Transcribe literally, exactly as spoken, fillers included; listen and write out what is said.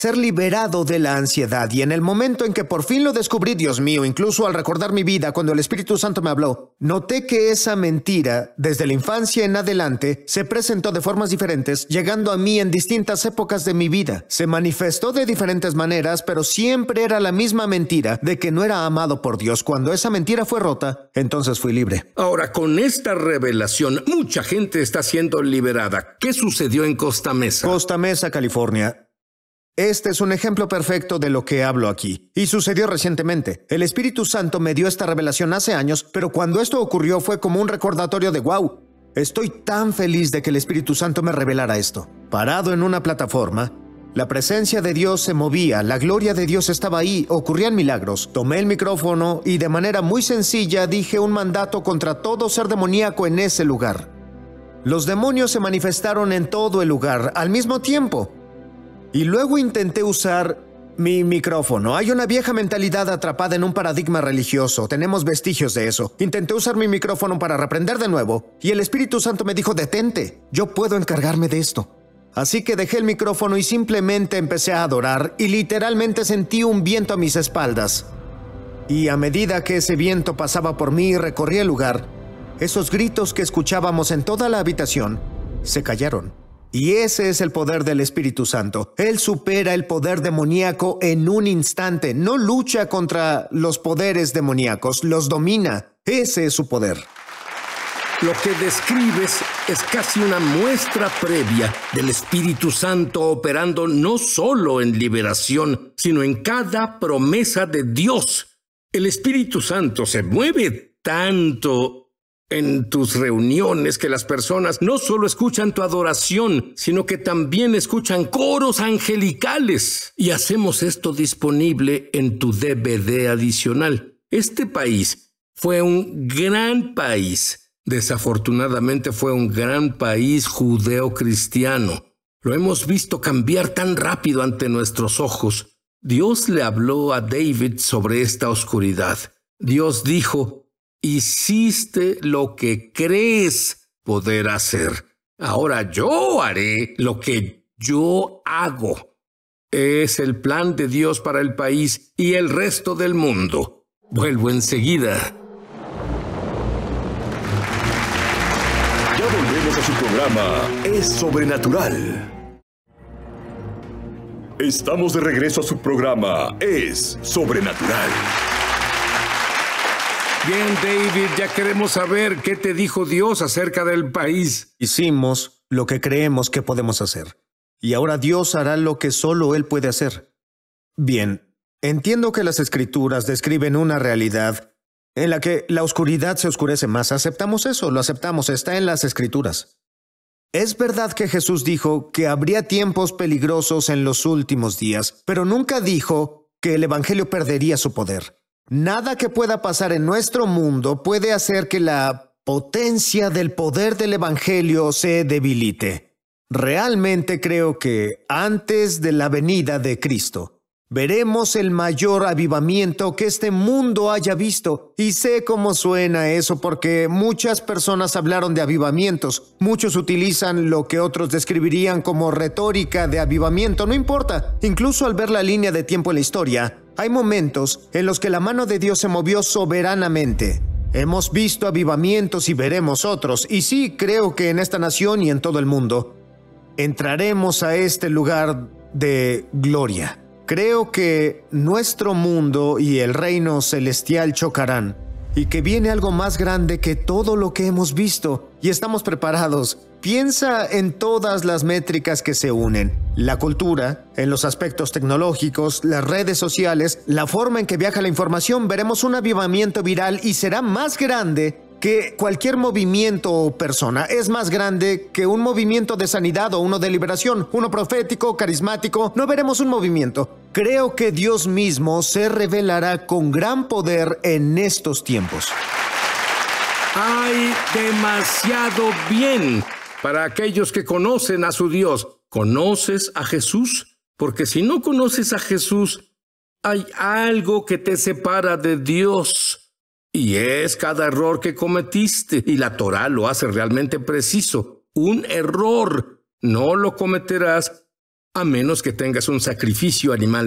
ser liberado de la ansiedad. Y en el momento en que por fin lo descubrí, Dios mío, incluso al recordar mi vida, cuando el Espíritu Santo me habló, noté que esa mentira, desde la infancia en adelante, se presentó de formas diferentes, llegando a mí en distintas épocas de mi vida. Se manifestó de diferentes maneras, pero siempre era la misma mentira de que no era amado por Dios. Cuando esa mentira fue rota, entonces fui libre. Ahora, con esta revelación, mucha gente está siendo liberada. ¿Qué sucedió en Costa Mesa? Costa Mesa, California. Este es un ejemplo perfecto de lo que hablo aquí. Y sucedió recientemente. El Espíritu Santo me dio esta revelación hace años, pero cuando esto ocurrió fue como un recordatorio de wow. Estoy tan feliz de que el Espíritu Santo me revelara esto. Parado en una plataforma, la presencia de Dios se movía, la gloria de Dios estaba ahí, ocurrían milagros. Tomé el micrófono y de manera muy sencilla dije un mandato contra todo ser demoníaco en ese lugar. Los demonios se manifestaron en todo el lugar al mismo tiempo. Y luego intenté usar mi micrófono. Hay una vieja mentalidad atrapada en un paradigma religioso. Tenemos vestigios de eso. Intenté usar mi micrófono para reprender de nuevo. Y el Espíritu Santo me dijo, detente. Yo puedo encargarme de esto. Así que dejé el micrófono y simplemente empecé a adorar. Y literalmente sentí un viento a mis espaldas. Y a medida que ese viento pasaba por mí y recorría el lugar, esos gritos que escuchábamos en toda la habitación se callaron. Y ese es el poder del Espíritu Santo. Él supera el poder demoníaco en un instante. No lucha contra los poderes demoníacos, los domina. Ese es su poder. Lo que describes es casi una muestra previa del Espíritu Santo operando no solo en liberación, sino en cada promesa de Dios. El Espíritu Santo se mueve tanto en tus reuniones que las personas no solo escuchan tu adoración, sino que también escuchan coros angelicales. Y hacemos esto disponible en tu D V D adicional. Este país fue un gran país. Desafortunadamente fue un gran país judeo-cristiano. Lo hemos visto cambiar tan rápido ante nuestros ojos. Dios le habló a David sobre esta oscuridad. Dios dijo, hiciste lo que crees poder hacer. Ahora yo haré lo que yo hago. Es el plan de Dios para el país y el resto del mundo. Vuelvo enseguida. Ya volvemos a su programa Es Sobrenatural. Estamos de regreso a su programa Es Sobrenatural. Bien, David, ya queremos saber qué te dijo Dios acerca del país. Hicimos lo que creemos que podemos hacer. Y ahora Dios hará lo que solo Él puede hacer. Bien, entiendo que las Escrituras describen una realidad en la que la oscuridad se oscurece más. Aceptamos eso, lo aceptamos, está en las Escrituras. Es verdad que Jesús dijo que habría tiempos peligrosos en los últimos días, pero nunca dijo que el Evangelio perdería su poder. Nada que pueda pasar en nuestro mundo puede hacer que la potencia del poder del Evangelio se debilite. Realmente creo que antes de la venida de Cristo, veremos el mayor avivamiento que este mundo haya visto. Y sé cómo suena eso porque muchas personas hablaron de avivamientos. Muchos utilizan lo que otros describirían como retórica de avivamiento. No importa. Incluso al ver la línea de tiempo en la historia, hay momentos en los que la mano de Dios se movió soberanamente. Hemos visto avivamientos y veremos otros. Y sí, creo que en esta nación y en todo el mundo, entraremos a este lugar de gloria. Creo que nuestro mundo y el reino celestial chocarán y que viene algo más grande que todo lo que hemos visto y estamos preparados. Piensa en todas las métricas que se unen. La cultura, en los aspectos tecnológicos, las redes sociales, la forma en que viaja la información. Veremos un avivamiento viral y será más grande que cualquier movimiento o persona. Es más grande que un movimiento de sanidad o uno de liberación, uno profético, carismático. No veremos un movimiento. Creo que Dios mismo se revelará con gran poder en estos tiempos. Hay demasiado bien para aquellos que conocen a su Dios. ¿Conoces a Jesús? Porque si no conoces a Jesús, hay algo que te separa de Dios. Y es cada error que cometiste. Y la Torá lo hace realmente preciso. Un error. No lo cometerás a menos que tengas un sacrificio animal